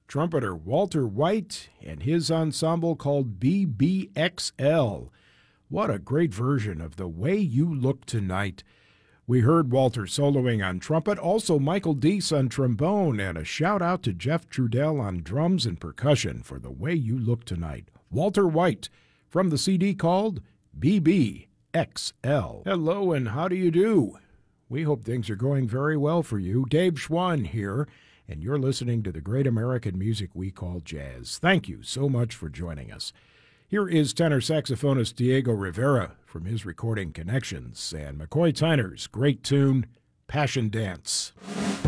trumpeter Walter White and his ensemble called BBXL. What a great version of The Way You Look Tonight. We heard Walter soloing on trumpet, also Michael Deese on trombone, and a shout-out to Jeff Trudell on drums and percussion for The Way You Look Tonight. Walter White from the CD called BBXL. Hello, and how do you do? We hope things are going very well for you. Dave Schwann here, and you're listening to the great American music we call jazz. Thank you so much for joining us. Here is tenor saxophonist Diego Rivera from his recording Connections and McCoy Tyner's great tune, Passion Dance.